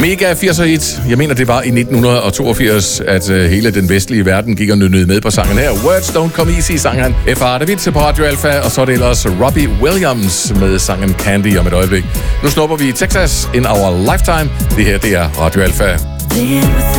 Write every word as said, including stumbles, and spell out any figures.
Mega firser hit. Jeg mener, det var i nitten toogfirs, at uh, hele den vestlige verden gik og nynnede med på sangen her. Words Don't Come Easy, sang han. F R David på Radio Alpha, og så er det ellers Robbie Williams med sangen Candy om et øjeblik. Nu snupper vi Texas in Our Lifetime. Det her, det er Radio Alpha.